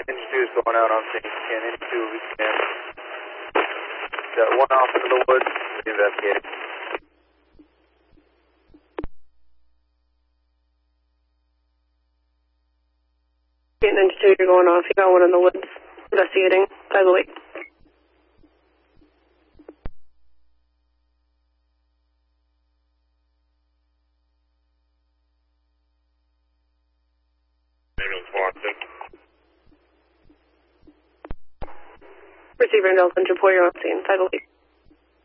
Engine 2 is going out on scene. Scan Engine 2, we scan. Got one off into the woods, we're investigating. Engine 2, you're going off. You got one in the woods. Investigating. 508. Receiver and Delta Engine 4, you're on scene. 508.